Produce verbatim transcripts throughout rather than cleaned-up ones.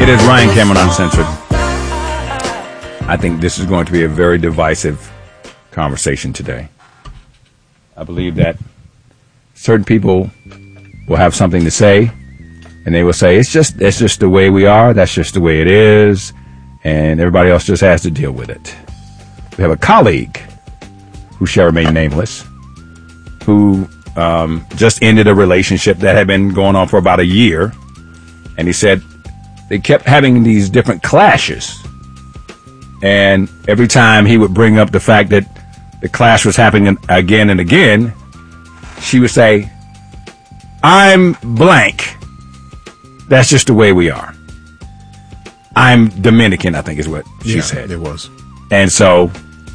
It is Ryan Cameron Uncensored. I think this is going to be a very divisive conversation today. I believe that certain people will have something to say, and they will say, it's just, that's just the way we are, that's just the way it is, and everybody else just has to deal with it. We have a colleague who shall remain nameless, who um, just ended a relationship that had been going on for about a year, and he said they kept having these different clashes, and every time he would bring up the fact that the clash was happening again and again, she would say, I'm blank. That's just the way we are. I'm Dominican, I think is what she yeah, said. It was. And so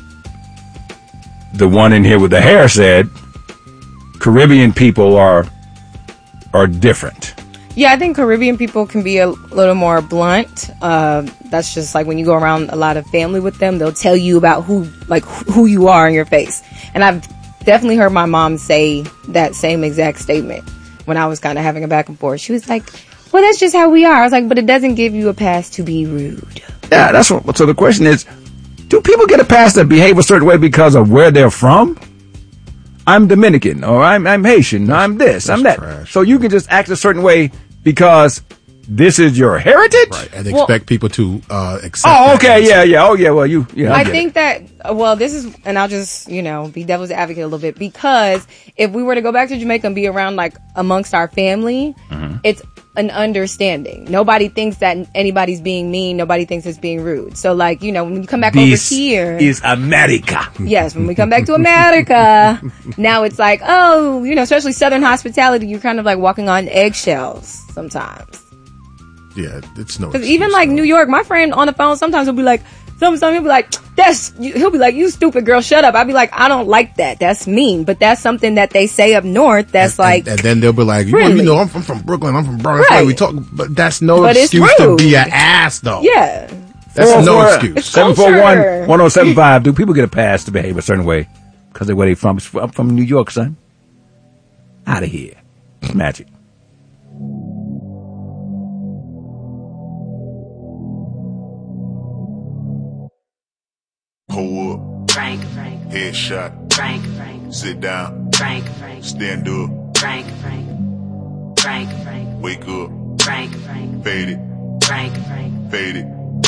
the one in here with the hair said, Caribbean people are are different. Yeah, I think Caribbean people can be a little more blunt. Uh, that's just like when you go around a lot of family with them, they'll tell you about who, like who you are in your face. And I've definitely heard my mom say that same exact statement when I was kind of having a back and forth. She was like, well, that's just how we are. I was like, but it doesn't give you a pass to be rude. Yeah, that's what, so the question is, do people get a pass to behave a certain way because of where they're from? I'm Dominican, or I'm, I'm Haitian, or I'm this, I'm that. Trash. So you can just act a certain way because this is your heritage? Right, and expect well, people to uh, accept Oh, okay, that. yeah, yeah, oh, yeah, well, you, yeah. I, I think it. that, well, this is, and I'll just, you know, be devil's advocate a little bit, because if we were to go back to Jamaica and be around, like, amongst our family, mm-hmm. it's an understanding. Nobody thinks that anybody's being mean. Nobody thinks it's being rude. So, like, you know, when you come back this over here. This is America. Yes, when we come back to America, now it's like, oh, you know, especially Southern hospitality, you're kind of like walking on eggshells sometimes. Yeah, it's no. Because even like New York, my friend on the phone sometimes will be like, sometimes he'll be like, "That's," he'll be like, "You stupid girl, shut up." I'll be like, "I don't like that. That's mean." But that's something that they say up north. That's and, like, and, and then they'll be like, you know, you know, I'm from, from Brooklyn. I'm from Brooklyn. Right. We talk, but that's no but excuse to be an ass, though. Yeah, that's no excuse. Seven four one one zero seven five. Do people get a pass to behave a certain way because of where they from? I'm from New York, son. Out of here, magic. Pull up. Frank, Frank. Headshot. Frank, Frank. Sit down. Frank, Frank. Stand up. Frank, Frank. Frank, Frank. Wake up. Frank, Frank. Fade it. Frank, Frank. Fade it.